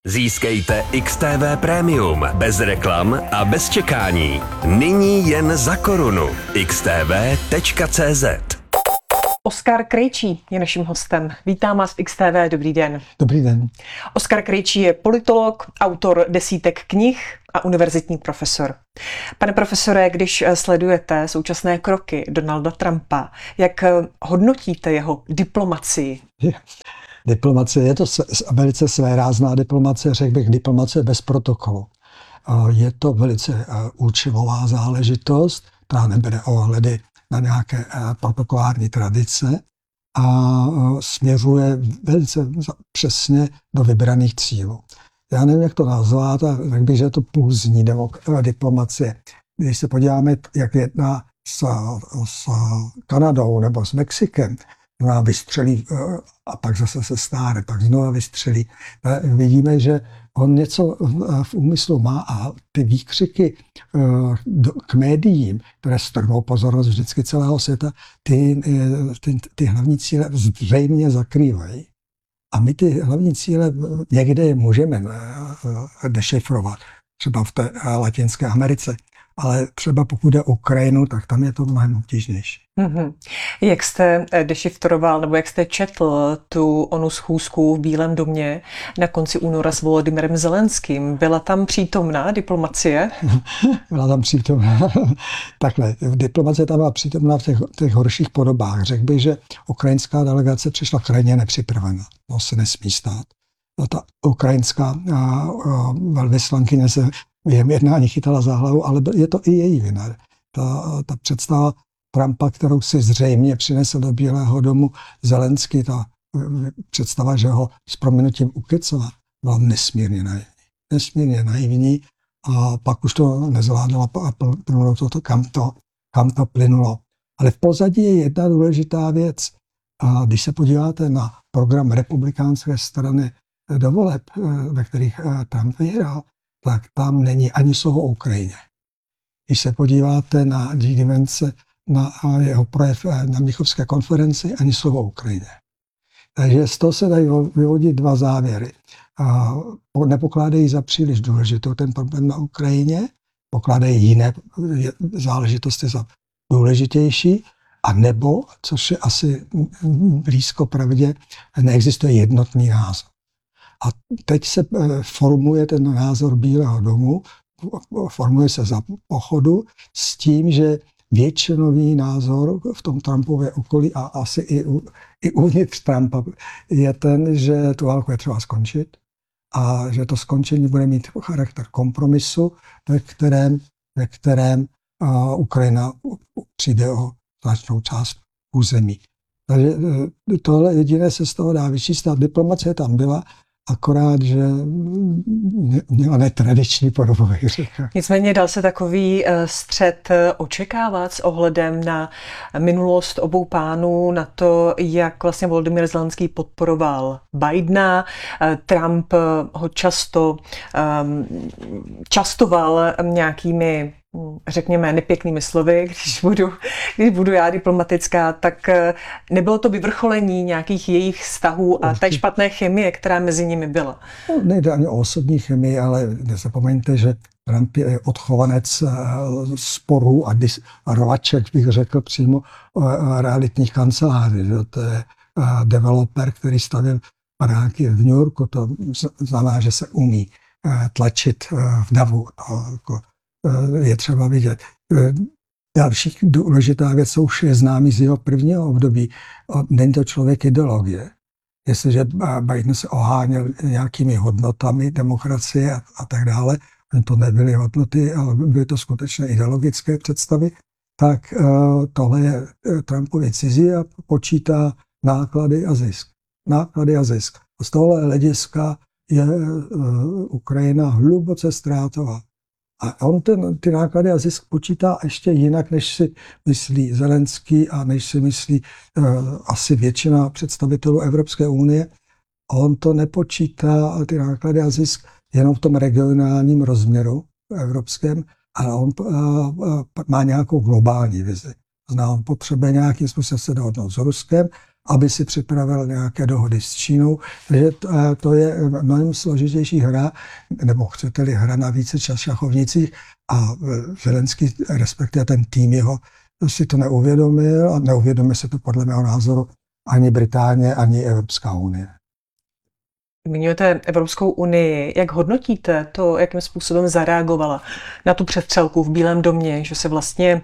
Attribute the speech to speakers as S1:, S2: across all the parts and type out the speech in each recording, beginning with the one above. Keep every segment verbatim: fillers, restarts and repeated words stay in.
S1: Získejte X T V Premium bez reklam a bez čekání. Nyní jen za korunu. x t v tečka c z.
S2: Oskar Krejčí je naším hostem. Vítám vás v X T V, dobrý den.
S3: Dobrý den.
S2: Oskar Krejčí je politolog, autor desítek knih a univerzitní profesor. Pane profesore, když sledujete současné kroky Donalda Trumpa, jak hodnotíte jeho diplomacii?
S3: Je. Diplomacie je to velice svérázná diplomacie, řekl bych diplomacie bez protokolu. Je to velice účelová záležitost, která nebere ohledy na nějaké protokolární tradice a směřuje velice přesně do vybraných cílů. Já nevím, jak to nazvat, a řekl bych, že je to pulzní diplomacie. Když se podíváme, jak jedná s, s Kanadou nebo s Mexikem, znamená vystřelí a pak zase se stáhne, pak znova vystřelí. Vidíme, že on něco v úmyslu má a ty výkřiky k médiím, které strhnou pozornost vždycky celého světa, ty, ty, ty hlavní cíle zřejmě zakrývají. A my ty hlavní cíle někde můžeme dešifrovat, třeba v té Latinské Americe. Ale třeba pokud jde o Ukrajinu, tak tam je to mnohem obtížnější.
S2: Mm-hmm. Jak jste dešifroval, nebo jak jste četl tu onu schůzku v Bílém domě na konci února s Volodymyrem Zelenským? Byla tam přítomná diplomacie?
S3: Byla tam přítomná. Takhle, diplomacie tam byla přítomná v těch, těch horších podobách. Řekl bych, že ukrajinská delegace přišla krajně nepřipravená. To se nesmí stát. Ta ukrajinská a, a, velvyslankyně se během jednání chytala za hlavu, ale je to i její vina. Ta, ta představa Trumpa, kterou si zřejmě přinesl do Bílého domu Zelenský, ta představa, že ho s prominutím ukecala, byla nesmírně naivní. Nesmírně naivní a pak už to nezvládala a plynulo to, kam to, kam to plynulo. Ale v pozadí je jedna důležitá věc. A když se podíváte na program republikánské strany do voleb, ve kterých Trump vyhrál, tak tam není ani slovo o Ukrajině. Když se podíváte na J D Vance, na jeho projev na Mnichovské konferenci, ani slovo o Ukrajině. Takže z toho se dají vyvodit dva závěry. Nepokládají za příliš důležitou ten problém na Ukrajině, pokládají jiné záležitosti za důležitější, a nebo, což je asi blízko pravdě, neexistuje jednotný názor. A teď se formuje ten názor Bílého domu, formuje se za pochodu s tím, že většinový názor v tom Trumpově okolí a asi i, u, i uvnitř Trumpa je ten, že tu válku je třeba skončit a že to skončení bude mít charakter kompromisu, ve kterém, ve kterém uh, Ukrajina přijde o značnou část území. Takže tohle jediné se z toho dá vyčíst. Diplomacie tam byla, akorát, že měla netradiční podobu, bych řekl.
S2: Nicméně dal se takový střet očekávat s ohledem na minulost obou pánů, na to, jak vlastně Volodymyr Zelenský podporoval Bidena. Trump ho často častoval nějakými, řekněme, nepěknými slovy, když budu, když budu já diplomatická, tak nebylo to vyvrcholení nějakých jejich vztahů a té špatné chemie, která mezi nimi byla.
S3: No, nejde ani o osobní chemii, ale nezapomeňte, že Trump je odchovanec sporů a, dis, a rvaček, bych řekl přímo, realitních kanceláří. To je developer, který stavil panáky v New Yorku, to znamená, že se umí tlačit v davu. To, je třeba vidět. Další důležitá věc, co už je známý z jeho prvního období. Není to člověk ideologie. Jestliže Biden se oháněl nějakými hodnotami demokracie a, a tak dále, to nebyly hodnoty, ale byly to skutečně ideologické představy, tak uh, tohle je Trumpovi cizí a počítá náklady a zisk. Náklady a zisk. A z tohle hlediska je uh, Ukrajina hluboce ztrátová. A on ten, ty náklady a zisk počítá ještě jinak, než si myslí Zelenský a než si myslí uh, asi většina představitelů Evropské unie. On to nepočítá, ty náklady a zisk, jenom v tom regionálním rozměru evropském, ale on uh, uh, má nějakou globální vizi. Zná, on potřebuje nějakým způsobem se dohodnout s Ruskem aby si připravil nějaké dohody s Čínou. Takže to je mnohem složitější hra, nebo chcete-li hra na více šachovnicích a Zelenský, respektive ten tým jeho, si to neuvědomil a neuvědomil se to podle mého názoru ani Británie, ani Evropská unie.
S2: Zmiňujete Evropskou unii. Jak hodnotíte to, jakým způsobem zareagovala na tu přestřelku v Bílém domě, že se vlastně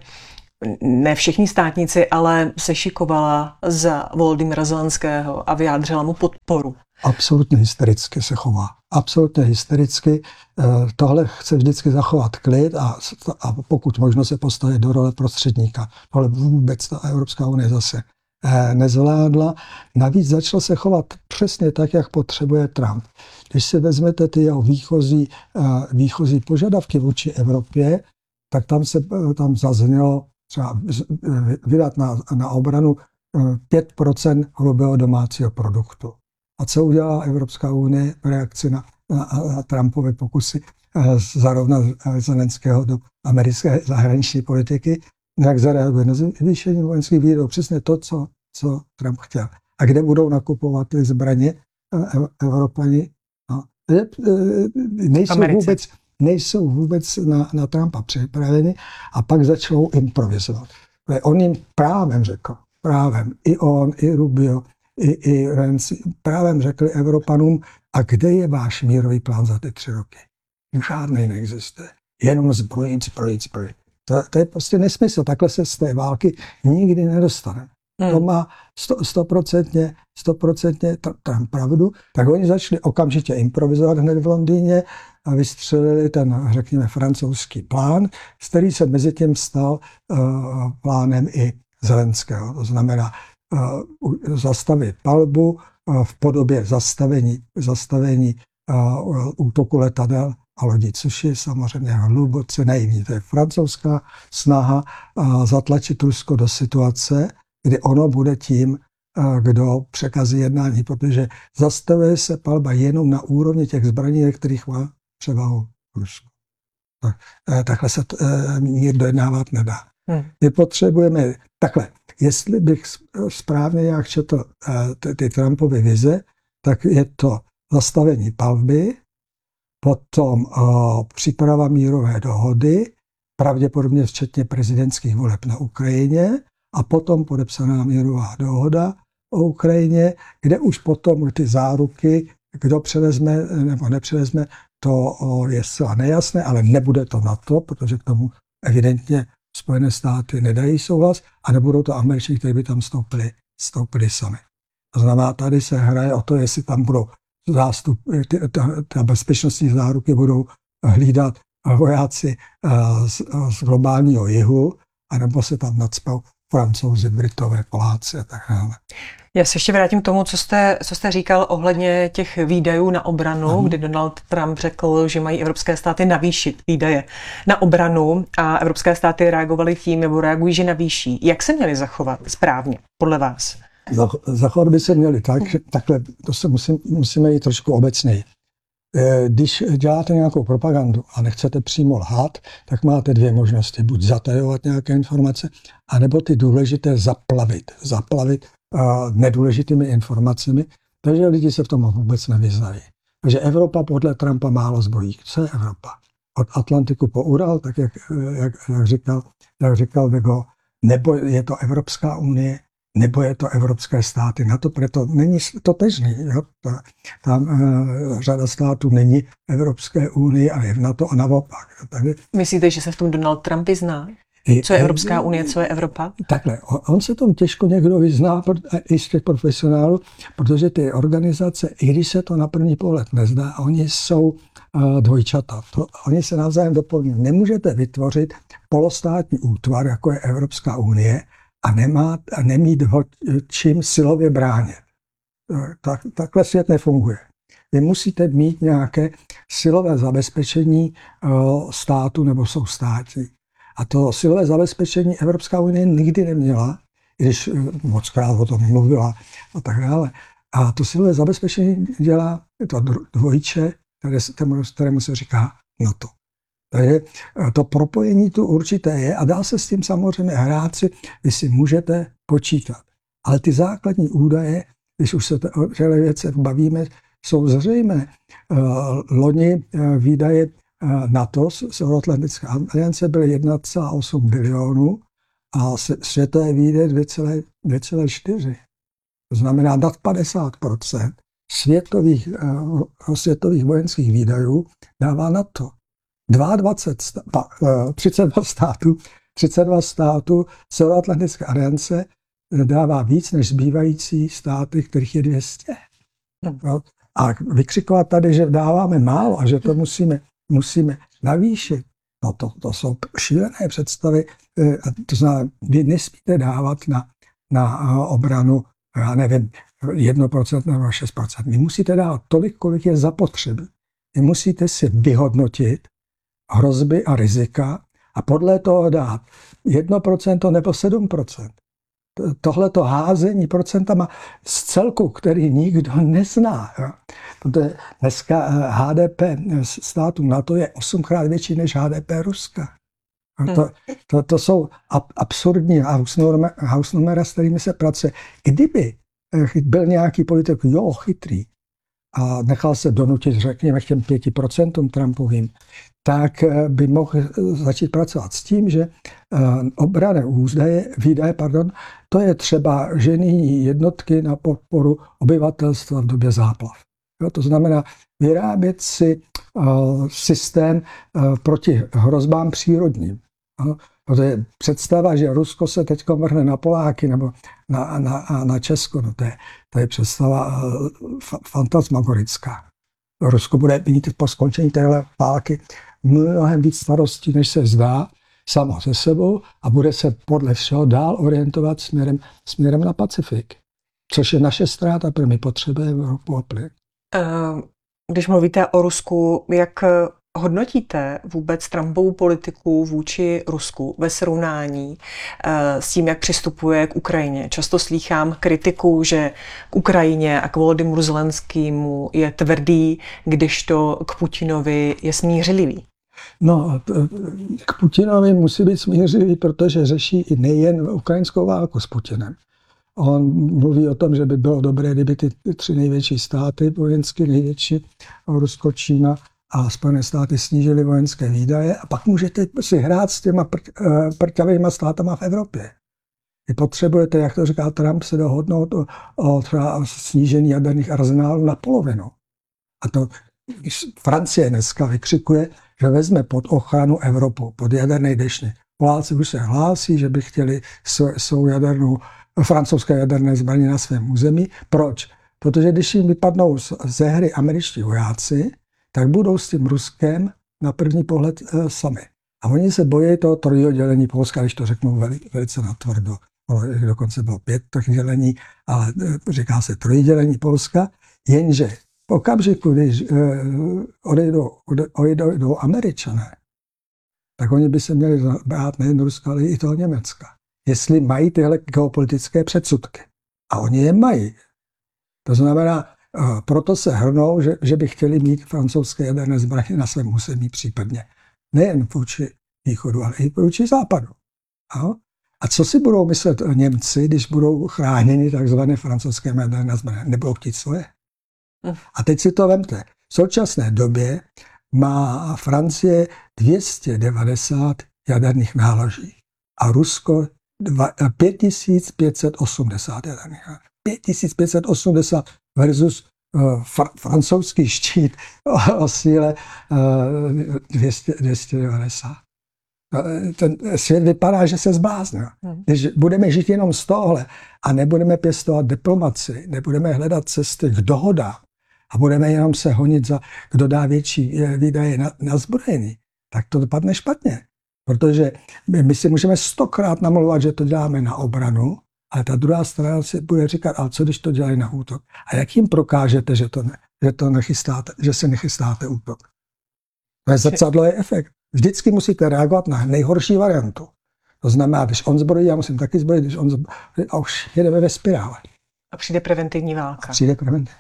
S2: ne všichni státníci, ale sešikovala za Volodymyra Zelenského a vyjádřila mu podporu?
S3: Absolutně hystericky se chová. Absolutně hystericky. Tohle chce vždycky zachovat klid a, a pokud možno se postavit do role prostředníka. Tohle vůbec ta Evropská unie zase nezvládla. Navíc začal se chovat přesně tak, jak potřebuje Trump. Když si vezmete ty jeho výchozí, výchozí požadavky vůči Evropě, tak tam se tam zaznělo třeba vydat na, na obranu pět procent hrubého domácího produktu. A co udělala Evropská unie v reakci na, na, na Trumpovy pokusy zarovnat Zelenského do americké zahraniční politiky? Jak zareaguje na zvýšení vojenských výdajů? Přesně to, co, co Trump chtěl. A kde budou nakupovat ty zbraně Evropani? No, nejsou vůbec, nejsou vůbec na, na Trumpa připraveni a pak začnou improvizovat. On jim právem řekl, právem, i on, i Rubio, i, i Renzi, právem řekli Evropanům, a kde je váš mírový plán za ty tři roky? Žádný neexistuje. Jenom zbrojit, zbrojit, zbrojit. To, to je prostě nesmysl. Takhle se z té války nikdy nedostane. Hmm. To má stoprocentně, stoprocentně tam pravdu. Tak oni začali okamžitě improvizovat hned v Londýně a vystřelili ten, řekněme, francouzský plán, z který se mezi tím stal uh, plánem i Zelenského. To znamená uh, zastavit palbu uh, v podobě zastavení, zastavení uh, útoku letadel a lodí, což je samozřejmě hluboce naivní. To je francouzská snaha uh, zatlačit Rusko do situace, kdy ono bude tím, uh, kdo překazí jednání, protože zastavuje se palba jenom na úrovni těch zbraní, kterých má převahu Rusko. Tak, uh, takhle se uh, mír dojednávat nedá. Hmm. My potřebujeme takhle. Jestli bych správně jak četl uh, ty, ty Trumpovy vize, tak je to zastavení palby, potom uh, příprava mírové dohody, pravděpodobně včetně prezidentských voleb na Ukrajině, a potom podepsaná mírová dohoda o Ukrajině, kde už potom ty záruky, kdo převezme nebo nepřevezme, to je zcela nejasné, ale nebude to NATO, protože k tomu evidentně Spojené státy nedají souhlas a nebudou to Američané, kteří by tam stoupili, stoupili sami. To znamená, tady se hraje o to, jestli tam budou zástup, ty, ta, ta bezpečnostní záruky budou hlídat vojáci z, z globálního jihu, anebo se tam nacpou Francouzi, Britové, Poláci a tak dále.
S2: Já se ještě vrátím k tomu, co jste, co jste říkal ohledně těch výdajů na obranu, Aha. kdy Donald Trump řekl, že mají evropské státy navýšit výdaje na obranu a evropské státy reagovaly tím, nebo reagují, že navýší. Jak se měli zachovat správně, podle vás?
S3: Zachovat by se měli tak, že takhle, to se musím, musíme jít trošku obecněji. Když děláte nějakou propagandu a nechcete přímo lhát, tak máte dvě možnosti. Buď zatajovat nějaké informace, anebo ty důležité zaplavit. Zaplavit uh, nedůležitými informacemi, takže lidi se v tom vůbec nevyznají. Takže Evropa podle Trumpa málo zbrojí. Co je Evropa? Od Atlantiku po Ural, tak jak, jak, jak říkal, jak říkal Vigo, nebo je to Evropská unie, nebo je to evropské státy. Na to proto není totéžný. Jo? Ta, tam uh, řada států není v Evropské unii a je v NATO a naopak. Takže,
S2: myslíte, že se v tom Donald Trump vyzná? Co je Evropská unie, co je Evropa?
S3: Takhle, on, on se tom těžko někdo vyzná, i z těch profesionálů, protože ty organizace, i když se to na první pohled nezdá, oni jsou uh, dvojčata. To, oni se navzájem doplňují. Nemůžete vytvořit polostátní útvar, jako je Evropská unie, a, nemá, a nemít ho čím silově bránit. Tak, takhle svět nefunguje. Vy musíte mít nějaké silové zabezpečení uh, státu nebo soustátí. A to silové zabezpečení Evropská unie nikdy neměla, když moc krát o tom mluvila a tak dále. A to silové zabezpečení dělá to dvojče, které, kterému se říká NATO. Takže to propojení tu určité je a dá se s tím samozřejmě hrát si, vy si můžete počítat. Ale ty základní údaje, když už se o těchto věcech bavíme, jsou zřejmé. Loni výdaje NATO, Severoatlantické aliance, byly jedna celá osm bilionu a světové výdaje dvě celá čtyři. To znamená nad padesát procent světových, světových vojenských výdajů dává NATO. dvacet dva, třicet dva států, třicet dva států Severoatlantické aliance dává víc než zbývající státy, kterých je dvě stě. No. A vykřikovat tady, že dáváme málo a že to musíme, musíme navýšit, no to, to jsou šílené představy. To znamená, vy nesmíte dávat na, na obranu, já nevím, jedno procento nebo šest procent. Vy musíte dávat tolik, kolik je zapotřebí. Vy musíte si vyhodnotit hrozby a rizika a podle toho dát jedno procento nebo sedm procent. Tohleto házení procentama z celku, který nikdo nezná. Jo. Protože dneska H D P států NATO je osmkrát větší než H D P Ruska. To, to, to jsou absurdní hausnumera, s kterými se pracuje. Kdyby byl nějaký politik, jo, chytrý, a nechal se donutit, řekněme, k těm pěti procentům Trumpovým, tak by mohl začít pracovat s tím, že obranné údaje, výdaje, pardon, to je třeba žený jednotky na podporu obyvatelstva v době záplav. Jo, to znamená vyrábět si uh, systém uh, proti hrozbám přírodním. Jo. To je představa, že Rusko se teď vrhne na Poláky nebo na, na, na Česko. No to, je, to je představa uh, fantasmagorická. Rusko bude mít po skončení téhle války mnohem víc starostí, než se zdá, samo se sebou a bude se podle všeho dál orientovat směrem, směrem na Pacifik. Což je naše ztráta, protože my potřebujeme ropu a plyn.
S2: Když mluvíte o Rusku, jak hodnotíte vůbec Trumpovu politiku vůči Rusku ve srovnání s tím, jak přistupuje k Ukrajině? Často slýchám kritiku, že k Ukrajině a k Volodymyru Zelenskému je tvrdý, kdežto k Putinovi je smířlivý.
S3: No, k Putinovi musí být smířlivý, protože řeší i nejen ukrajinskou válku s Putinem. On mluví o tom, že by bylo dobré, kdyby ty tři největší státy, vojensky největší, Rusko, Čína a Spojené státy, snížily vojenské výdaje a pak můžete si hrát s těma prťavýma státama v Evropě. Vy potřebujete, jak to říká Trump, se dohodnout o, o třeba snížení jaderných arzenálů na polovinu. A to Francie dneska vykřikuje, že vezme pod ochranu Evropu, pod jaderné deštně. Poláci už se hlásí, že by chtěli svou jadernou, francouzské jaderné zbraně na svém území. Proč? Protože když jim vypadnou ze hry američtí vojáci, tak budou s tím Ruskem na první pohled e, sami. A oni se bojí toho trojího dělení Polska, když to řeknou veli, velice natvrdo. Dokonce bylo pět těch dělení, ale e, říká se trojí dělení Polska, jenže v okamžiku, když e, odejdou, odejdou Američané, tak oni by se měli brát nejen Ruska, ale i toho Německa. Jestli mají tyhle geopolitické předsudky. A oni je mají. To znamená, proto se hrnou, že, že by chtěli mít francouzské jaderné zbraně na svém území případně. Nejen vůči východu, ale i vůči západu. A, a co si budou myslet Němci, když budou chráněni takzvané francouzské jaderné zbraně? Nebudou chtít svoje. A teď si to vemte. V současné době má Francie dvě stě devadesát jaderných náloží a Rusko pět tisíc pět set osmdesát jaderných náloží. pět tisíc pět set osmdesát versus uh, fr- francouzský štít o, o síle uh, dvě stě devadesát. Ten svět vypadá, že se zblázne. Když budeme žít jenom z tohle a nebudeme pěstovat diplomaci, nebudeme hledat cesty k dohodám a budeme jenom se honit za, kdo dá větší výdaje na, na zbrojení, tak to dopadne špatně. Protože my si můžeme stokrát namlouvat, že to děláme na obranu, ale ta druhá strana si bude říkat, ale co když to dělají na útok? A jak jim prokážete, že, to ne, že, to nechystáte, že se nechystáte útok? To je zrcadlový efekt. Vždycky musíte reagovat na nejhorší variantu. To znamená, když on zbrojí, já musím taky zbrojit, když on zbrojí, a už jedeme ve spirále.
S2: A přijde preventivní válka.
S3: A přijde preventivní.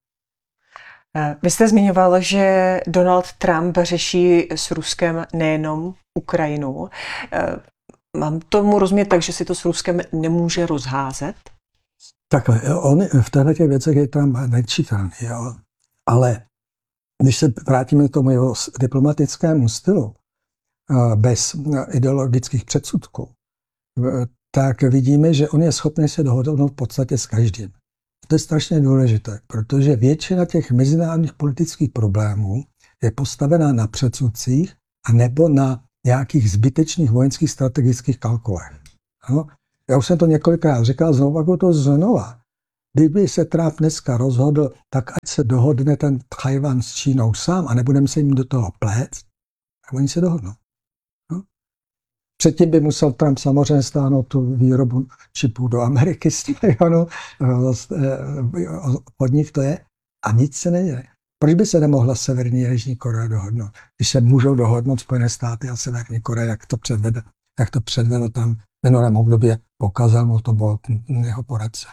S2: Vy jste zmiňoval, že Donald Trump řeší s Ruskem nejenom Ukrajinu. Mám tomu rozumět tak, že si to s Ruskem nemůže rozházet?
S3: Takhle, on v těchto těch věcech je tam nečitelný, jo. Ale když se vrátíme k tomu jeho diplomatickému stylu, bez ideologických předsudků, tak vidíme, že on je schopný se dohodnout v podstatě s každým. To je strašně důležité, protože většina těch mezinárodních politických problémů je postavená na předsudcích a nebo na nějakých zbytečných vojenských strategických kalkulech. No, já už jsem to několikrát říkal, znovu jako to znova. Kdyby se Trump dneska rozhodl, tak ať se dohodne ten Tchaj-wan s Čínou sám a nebudeme se jim do toho pléct, tak oni se dohodnou. No. Předtím by musel Trump samozřejmě stáhnout tu výrobu čipů do Ameriky z Tchaj-wanu, od nich to je, a nic se neděje. Proč by se nemohla Severní a Jižní Korea dohodnout? Když se můžou dohodnout Spojené státy a Severní Korea, jak to předvede, jak to předvedl tam v minulém období, pokazal mu to byl jeho poradce.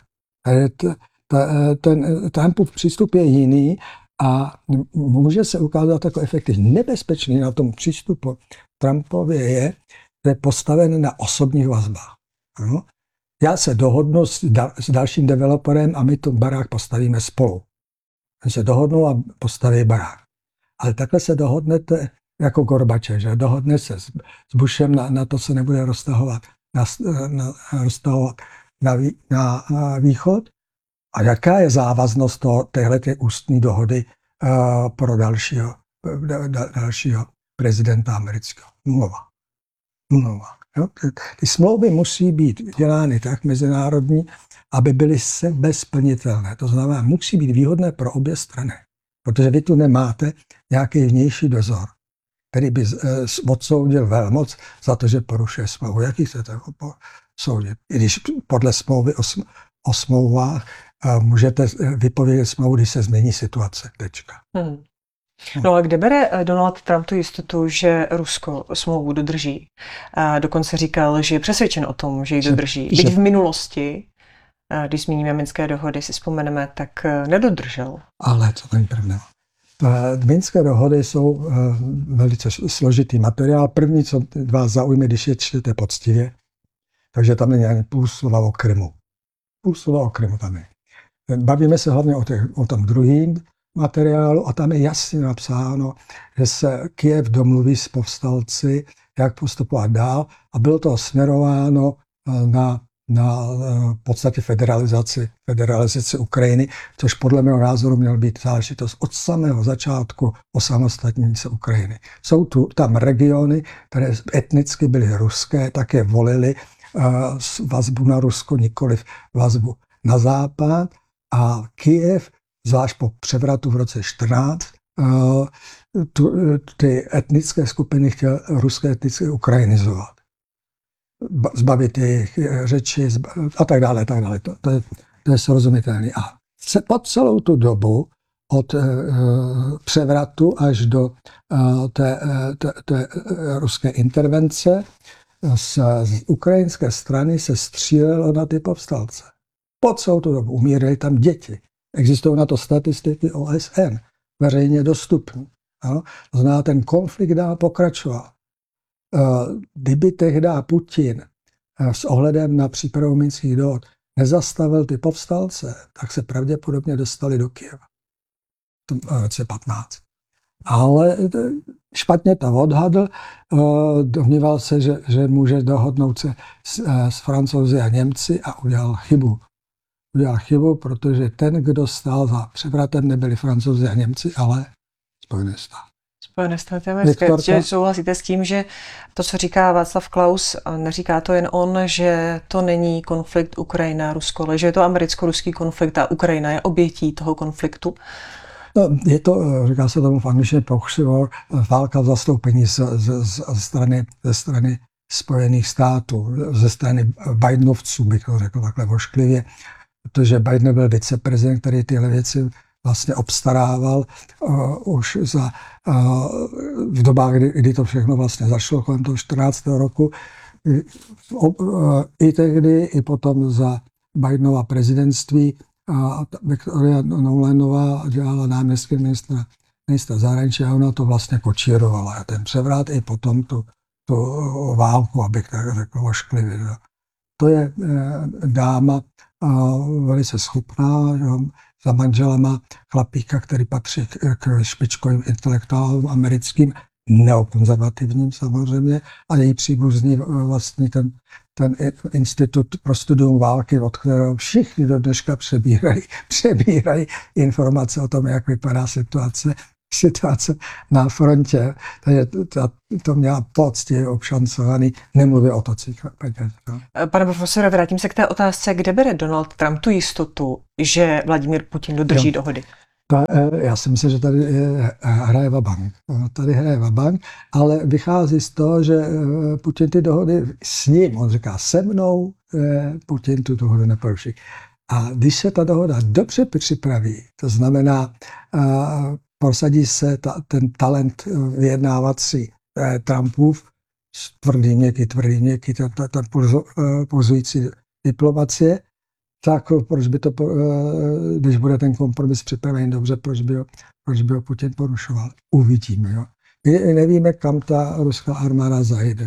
S3: Ten Trumpův přístup je jiný a může se ukázat jako efektivní. Nebezpečný na tom přístupu Trumpově je, že je postaven na osobních vazbách. No? Já se dohodnu s, dal, s dalším developerem a my tu barák postavíme spolu. Oni se dohodnou a postaví barák. Ale takhle se dohodnete jako Gorbačev, že dohodne se s, s Bushem, na, na to se nebude roztahovat na, na, roztahovat na, na, na východ. A jaká je závaznost téhleté ústní dohody uh, pro dalšího, da, da, dalšího prezidenta amerického? Nulová. Nulová. Jo? Ty, ty smlouvy musí být dělány tak mezinárodní, aby byly sebesplnitelné. To znamená, musí být výhodné pro obě strany. Protože vy tu nemáte nějaký vnější dozor, který by odsoudil velmoc za to, že porušuje smlouvu. Jaký chcete ho soudit? I když podle smlouvy o, sm- o smlouvách uh, můžete vypovědět smlouvu, když se změní situace. Tečka.
S2: Hmm. No a kde bere Donald Trump tu jistotu, že Rusko smlouvu dodrží? A dokonce říkal, že je přesvědčen o tom, že ji dodrží. Byť v minulosti, když zmíníme minské dohody, si vzpomeneme, tak nedodržel.
S3: Ale to není pravda. Minské dohody jsou velice složitý materiál. První, co vás zaujme, když je čtete poctivě, takže tam není ani půl slova o Krymu. Půl slova o Krymu tam je. Bavíme se hlavně o, těch, o tom druhým materiálu a tam je jasně napsáno, že se Kyjev domluví s povstalci, jak postupovat dál, a bylo to směrováno na, na v podstatě federalizaci, federalizaci Ukrajiny, což podle mého názoru měl být záležitost od samého začátku osamostatnění se Ukrajiny. Jsou tu tam regiony, které etnicky byly ruské, také volili uh, vazbu na Rusko, nikoliv vazbu na západ, a Kyjev, zvlášť po převratu v roce čtrnáct, uh, tu, ty etnické skupiny chtěl ruské etnické ukrajinizovat. Zbavit jejich řeči a tak dále, tak dále. To, to, je, to je srozumitelné. A po celou tu dobu od uh, převratu až do uh, té, té, té ruské intervence z, z ukrajinské strany se střílelo na ty povstalce. Po celou tu dobu umíraly tam děti. Existují na to statistiky O S N, veřejně dostupné. To znamená, ten konflikt dál pokračoval. Kdyby tehdy Putin s ohledem na přípravu minských dohod nezastavil ty povstalce, tak se pravděpodobně dostali do Kyjeva v roce patnáct. Ale špatně to odhadl, domníval se, že, že může dohodnout se s, s Francouzi a Němci a udělal chybu. Udělal chybu, protože ten, kdo stál za převratem, nebyli Francouzi a Němci, ale Spojené státy.
S2: Spojené státy americké. Souhlasíte s tím, že to, co říká Václav Klaus, neříká to jen on, že to není konflikt Ukrajina-Rusko, ale že je to americko-ruský konflikt a Ukrajina je obětí toho konfliktu?
S3: No, je to, říká se tomu v angličtině proxy war, válka v zastoupení z, z, z, ze, strany, ze strany Spojených států, ze strany Bidenovců, bych to řekl takhle vošklivě, protože Biden byl viceprezident, který tyhle věci vlastně obstarával uh, už za, uh, v dobách, kdy, kdy to všechno vlastně začalo kolem toho čtrnáctého roku. Uh, I tehdy, i potom za Bidenova prezidentství uh, Victoria Nulandová dělala náměstkem ministra, ministra zahraničí a ona to vlastně kočírovala. Ten převrat i potom tu, tu válku, abych tak řekl ošklivě. To je uh, dáma velice schopná, za manželema chlapíka, který patří k špičkovým intelektuálům americkým, neokonzervativním samozřejmě, a její příbuzní vlastní ten, ten institut pro studium války, od kterého všichni do dneška přebírají, přebírají informace o tom, jak vypadá situace, situace na frontě. Takže to, to měla poctivě obšancovaný, nemluvě o tocích peněz. No.
S2: Pane profesore, vrátím se k té otázce, kde bere Donald Trump tu jistotu, že Vladimír Putin dodrží jo. dohody?
S3: Ta, já si myslím, že tady hraje vabank. Tady hraje vabank, ale vychází z toho, že Putin ty dohody s ním, on říká se mnou, Putin tu dohodu neporuší. A když se ta dohoda dobře připraví, to znamená, prosadí se ta, ten talent vyjednávací Trumpův, tvrdý měkký, tvrdý měkký, ten, ten pulzující diplomacie, tak proč by to, když bude ten kompromis připravený dobře, proč by ho, proč by ho Putin porušoval? Uvidíme. Jo. My nevíme, kam ta ruská armáda zajde.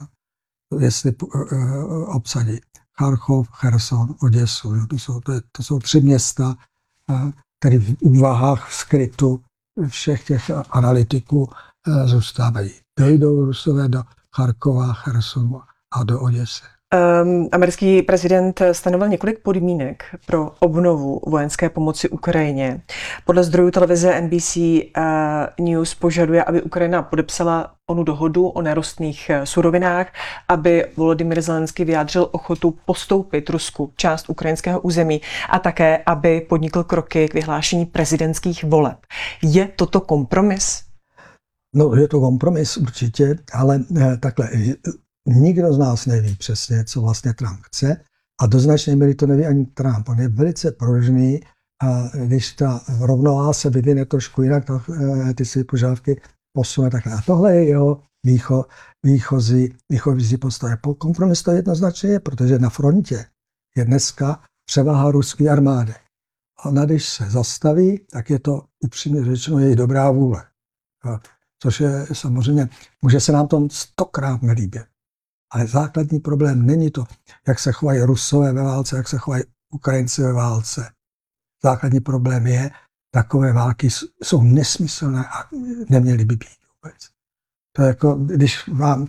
S3: Jestli obsadí Charkov, Cherson, Oděsu. Jo. To, jsou, to, to jsou tři města, které v úvahách, v skrytu všech těch analytiků zůstávají. Dojdou Rusové do Charkova, Chersonu a do Oděsy.
S2: Um, americký prezident stanovil několik podmínek pro obnovu vojenské pomoci Ukrajině. Podle zdrojů televize N B C uh, News požaduje, aby Ukrajina podepsala onu dohodu o nerostných surovinách, aby Volodymyr Zelenský vyjádřil ochotu postoupit Rusku část ukrajinského území a také, aby podnikl kroky k vyhlášení prezidentských voleb. Je toto kompromis?
S3: No, je to kompromis určitě, ale eh, takhle. Nikdo z nás neví přesně, co vlastně Trump chce, a do značné míry to neví ani Trump. On je velice pružný, a když ta rovnováha se vyvine trošku jinak, tak ty své požadavky posune takhle. A tohle je jeho výcho, výchozí, výchozí postoje. Kompromis to jednoznačně je, protože na frontě je dneska převaha ruské armády. A když se zastaví, tak je to upřímně řečeno její dobrá vůle. Což je samozřejmě, může se nám to stokrát nelíbit. Ale základní problém není to, jak se chovají Rusové ve válce, jak se chovají Ukrajinci ve válce. Základní problém je, takové války jsou nesmyslné a neměly by být vůbec. To je jako, když vám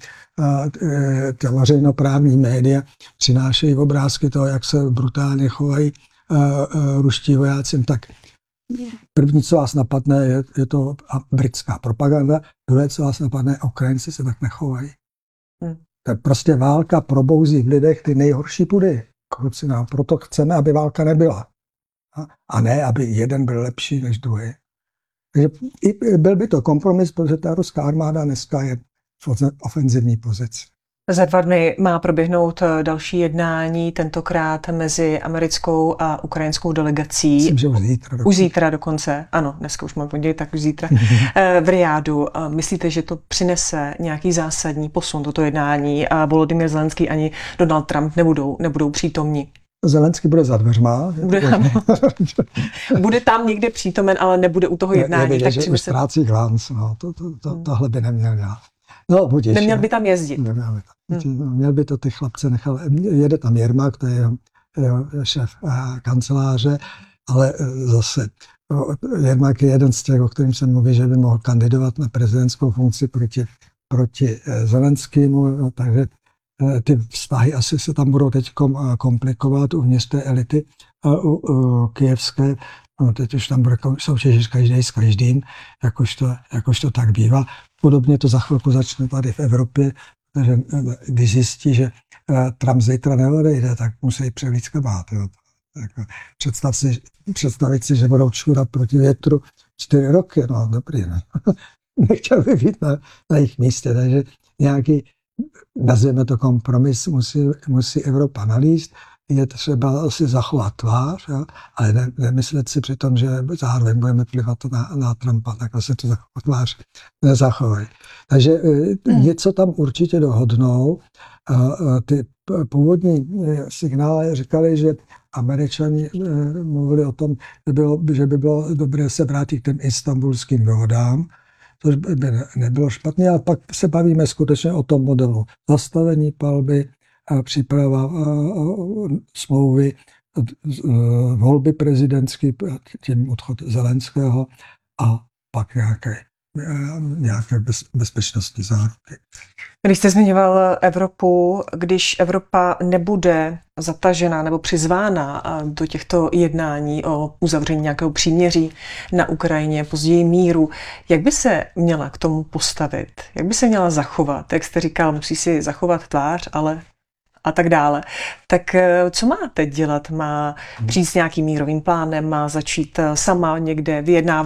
S3: ta veřejnoprávní média přinášejí obrázky toho, jak se brutálně chovají ruští vojáci, tak první, co vás napadne, je, je to britská propaganda, druhé, co vás napadne, Ukrajinci se tak nechovají. Hmm. To je prostě válka probouzí v lidech ty nejhorší pudy. Kluci, nám proto chceme, aby válka nebyla. A ne, aby jeden byl lepší než druhý. Takže byl by to kompromis, protože ta ruská armáda dneska je v ofenzivní pozici.
S2: Za dva dny má proběhnout další jednání, tentokrát mezi americkou a ukrajinskou delegací.
S3: Myslím, že už zítra dokonce.
S2: Už zítra dokonce, ano, dneska už mám pondělí, tak už zítra v Riádu. Myslíte, že to přinese nějaký zásadní posun, toto jednání, a Volodymyr Zelenský ani Donald Trump nebudou, nebudou přítomní?
S3: Zelenský bude za dveřma.
S2: Bude tam, bude tam někde přítomen, ale nebude u toho jednání.
S3: Je, je vidět, že už ztrácí glánc, no, to, to, to, tohle by neměl dělat. No, budíš,
S2: Neměl by tam jezdit.
S3: Neměl by, tam. Hmm. Měl by to ty chlapce nechal. Jede tam Jermak, to je jeho, jeho šéf kanceláře, ale zase Jermak je jeden z těch, o kterým se mluví, že by mohl kandidovat na prezidentskou funkci proti, proti Zelenskému, takže ty vztahy asi se tam budou teď komplikovat uvnitř té elity kyjevské. No, teď už tam bude soutěžit každý s každým, jakož to, jakož to tak bývá. Podobně to za chvilku začne tady v Evropě, protože když zjistí, že Trump zítra neodejde, tak musí převlít kabát. Představ si, představit si, že budou čurat proti větru čtyři roky, no dobrý, ne? Nechtěl by být na, na jejich místě, takže nějaký, nazvěme to kompromis, musí, musí Evropa nalíst. Je třeba si zachovat tvář, jo? Ale ne, nemyslet si přitom, že zároveň budeme plivat na, na Trumpa, tak se to zachovat tvář nezachovají. Takže hmm. něco tam určitě dohodnou. A, a ty původní signály říkali, že Američani mluvili o tom, že, bylo, že by bylo dobré se vrátit k těm istanbulským dohodám, což by nebylo špatné, ale pak se bavíme skutečně o tom modelu zastavení palby, a příprava a, a, smlouvy volby prezidentské, tím odchod Zelenského a pak nějaké, nějaké bez, bezpečnostní záruky.
S2: Když jste zmiňoval Evropu, když Evropa nebude zatažena nebo přizvána do těchto jednání o uzavření nějakého příměří na Ukrajině, později míru, jak by se měla k tomu postavit? Jak by se měla zachovat? Jak jste říkal, musí si zachovat tvář, ale a tak dále. Tak co má teď dělat? Má přijít s nějakým mírovým plánem? Má začít sama někde vyjednávat?